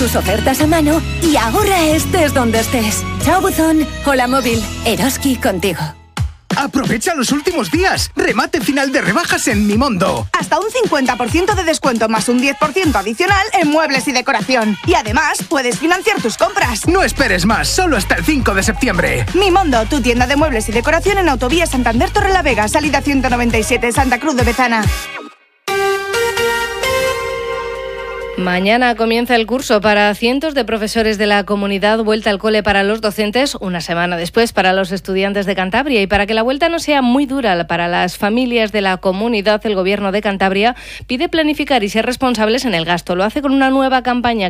tus ofertas a mano y ahorra estés donde estés. Chao Buzón, hola móvil, Eroski contigo. Aprovecha los últimos días. Remate final de rebajas en Mimondo. Hasta un 50% de descuento más un 10% adicional en muebles y decoración. Y además, puedes financiar tus compras. No esperes más, solo hasta el 5 de septiembre. Mimondo, tu tienda de muebles y decoración en Autovía Santander Torrelavega, salida 197, Santa Cruz de Bezana. Mañana comienza el curso para cientos de profesores de la comunidad, vuelta al cole para los docentes, una semana después para los estudiantes de Cantabria. Y para que la vuelta no sea muy dura para las familias de la comunidad, el Gobierno de Cantabria pide planificar y ser responsables en el gasto. Lo hace con una nueva campaña